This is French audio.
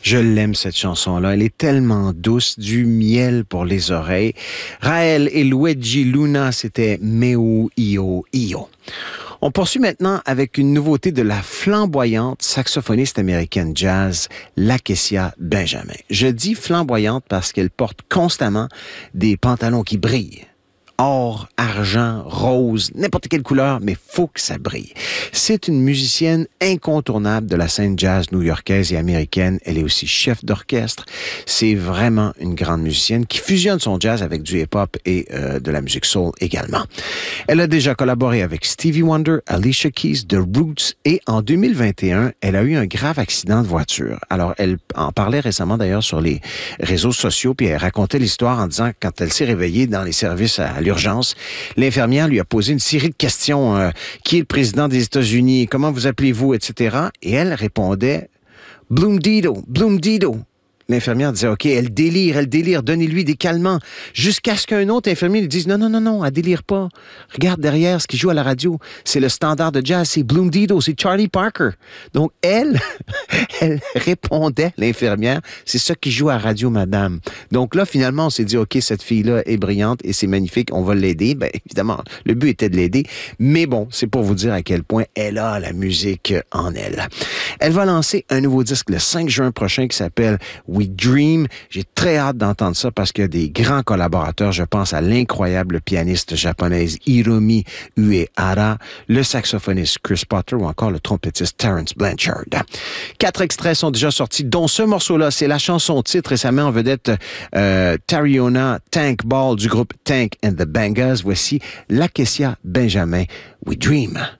Je l'aime, cette chanson-là. Elle est tellement douce, du miel pour les oreilles. Raël et Luigi Luna, c'était Meu Io Io. On poursuit maintenant avec une nouveauté de la flamboyante saxophoniste américaine jazz, Lakecia Benjamin. Je dis flamboyante parce qu'elle porte constamment des pantalons qui brillent. Or, argent, rose, n'importe quelle couleur, mais faut que ça brille. C'est une musicienne incontournable de la scène jazz new-yorkaise et américaine. Elle est aussi chef d'orchestre. C'est vraiment une grande musicienne qui fusionne son jazz avec du hip-hop et de la musique soul également. Elle a déjà collaboré avec Stevie Wonder, Alicia Keys, The Roots et en 2021, elle a eu un grave accident de voiture. Alors, elle en parlait récemment d'ailleurs sur les réseaux sociaux puis elle racontait l'histoire en disant que quand elle s'est réveillée dans les services à l'urgence, l'infirmière lui a posé une série de questions. Qui est le président des États-Unis? Comment vous appelez-vous? Etc. Et elle répondait « Bloom Dido, Bloom Dido ». L'infirmière disait, OK, elle délire, donnez-lui des calmants. Jusqu'à ce qu'un autre infirmier lui dise, non, elle délire pas. Regarde derrière ce qui joue à la radio. C'est le standard de jazz, c'est Bloom Dido, c'est Charlie Parker. Donc, elle répondait, l'infirmière, c'est ça qui joue à la radio, madame. Donc là, finalement, on s'est dit, OK, cette fille-là est brillante et c'est magnifique, on va l'aider. Bien, évidemment, le but était de l'aider. Mais bon, c'est pour vous dire à quel point elle a la musique en elle. Elle va lancer un nouveau disque le 5 juin prochain qui s'appelle We Dream. J'ai très hâte d'entendre ça parce qu'il y a des grands collaborateurs. Je pense à l'incroyable pianiste japonaise Hiromi Uehara, le saxophoniste Chris Potter ou encore le trompettiste Terence Blanchard. 4 extraits sont déjà sortis, dont ce morceau-là. C'est la chanson titre et ça met en vedette Tariona Tank Ball du groupe Tank and the Bangas. Voici Lakecia Benjamin, We Dream.